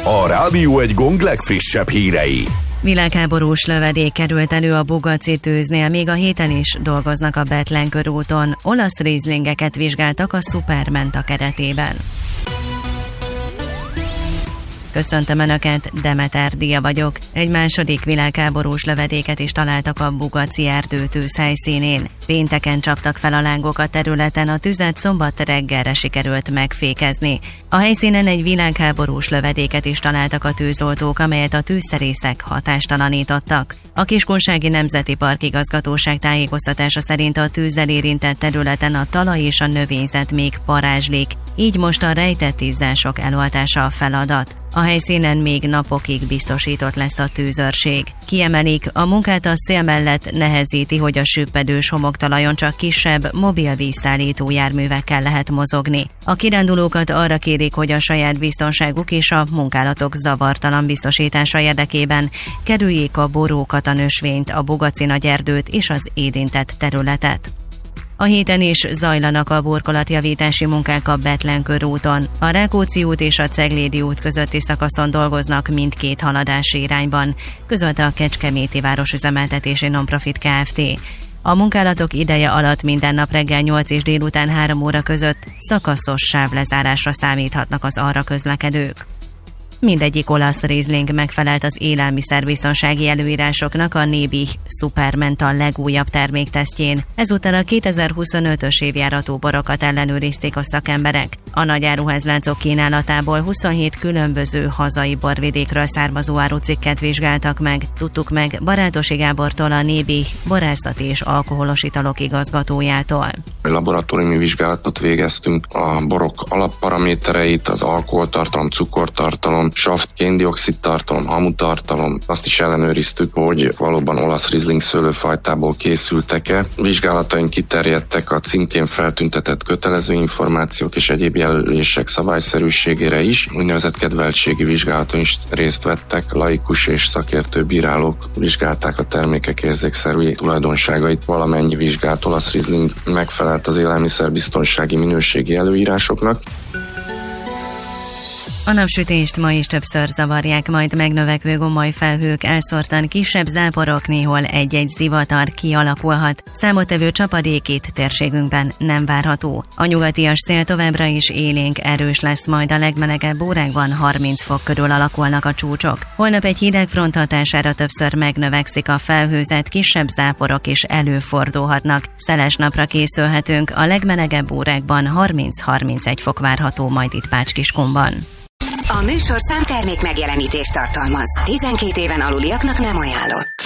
A Rádió Egy gong legfrissebb hírei. Világháborús lövedék került elő a Bugatzi tűznél, még a héten is dolgoznak a Bethlen körúton. Olasz rizlingeket vizsgáltak a Supermenta keretében. Köszöntöm Önöket, Demeter Dia vagyok. Egy második világháborús lövedéket is találtak a Bugatzi erdőtűz helyszínén. Pénteken csaptak fel a lángok a területen, a tüzet szombat reggelre sikerült megfékezni. A helyszínen egy világháborús lövedéket is találtak a tűzoltók, amelyet a tűzszerészek hatástalanítottak. A Kiskunsági Nemzeti Park Igazgatóság tájékoztatása szerint a tűzzel érintett területen a talaj és a növényzet még parázslik, így most a rejtett izzások eloltása a feladat. A helyszínen még napokig biztosított lesz a tűzőrség. Kiemelik, a munkát a szél mellett nehezíti, hogy a süppedős homoktalajon csak kisebb, mobil vízszállító járművekkel lehet mozogni. A kirándulókat arra kérik, hogy a saját biztonságuk és a munkálatok zavartalan biztosítása érdekében kerüljék a borókat, a nösvényt, a Bugatzi nagyerdőt és az érintett területet. A héten is zajlanak a burkolatjavítási munkák a Bethlen körúton. A Rákóczi út és a Ceglédi út közötti szakaszon dolgoznak mindkét haladási irányban, közölte a Kecskeméti Városüzemeltetési Nonprofit Kft. A munkálatok ideje alatt minden nap reggel 8 és délután 3 óra között szakaszos sávlezárásra számíthatnak az arra közlekedők. Mindegyik olasz rizling megfelelt az élelmiszerbiztonsági előírásoknak a Nébi Supermenta legújabb terméktesztjén. Ezúttal a 2025-ös évjáratú borokat ellenőrizték a szakemberek. A nagy áruházláncok kínálatából 27 különböző hazai borvidékről származó árucikket vizsgáltak meg. Tudtuk meg Barátosi Gábortól, a Nébi borászati és alkoholos italok igazgatójától. Laboratóriumi vizsgálatot végeztünk, a borok alapparamétereit, az alkoholtartalom, cukortartalom, saft, kén-dioxid tartalom, hamutartalom. Azt is ellenőriztük, hogy valóban olasz rizling szőlőfajtából készültek-e. Vizsgálataink kiterjedtek a címkén feltüntetett kötelező információk és egyéb jelölések szabályszerűségére is. Úgynevezett kedveltségi vizsgálaton is részt vettek. Laikus és szakértő bírálók vizsgálták a termékek érzékszerű tulajdonságait. Valamennyi vizsgált olasz rizling megfelelt az élelmiszerbiztonsági minőségi előírásoknak. A napsütést ma is többször zavarják majd megnövekvő gomolyfelhők, elszórtan kisebb záporok, néhol egy-egy zivatar kialakulhat. Számottevő csapadék itt térségünkben nem várható. A nyugatias szél továbbra is élénk, erős lesz, majd a legmelegebb órákban 30 fok körül alakulnak a csúcsok. Holnap egy hideg front hatására többször megnövekszik a felhőzet, kisebb záporok is előfordulhatnak. Szeles napra készülhetünk, a legmelegebb órákban 30-31 fok várható majd itt Bács-Kiskunban. A műsorszám termék megjelenítést tartalmaz. 12 éven aluliaknak nem ajánlott.